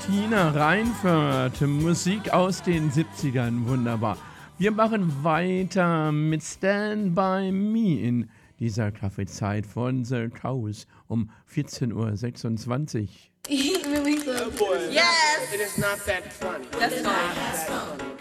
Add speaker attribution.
Speaker 1: Tina Reinfeldt, Musik aus den 70ern, wunderbar. Wir machen weiter mit Stand By Me in dieser Kaffeezeit von The Cows um 14:26 Uhr.
Speaker 2: Eat really so.
Speaker 3: Oh boy.
Speaker 2: Yes.
Speaker 3: It is not that funny.
Speaker 2: That's fine.